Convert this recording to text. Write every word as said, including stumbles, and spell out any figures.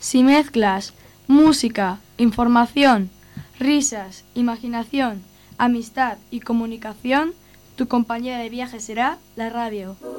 Si mezclas música, información, risas, imaginación, amistad y comunicación, tu compañera de viaje será la radio.